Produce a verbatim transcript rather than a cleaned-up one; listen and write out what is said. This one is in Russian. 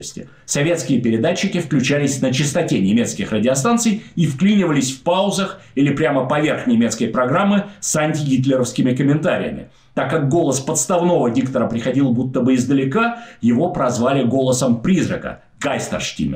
Советские передатчики включались на частоте немецких радиостанций и вклинивались в паузах или прямо поверх немецкой программы с антигитлеровскими комментариями. Так как голос подставного диктора приходил будто бы издалека, его прозвали голосом призрака – Гайстерштиме.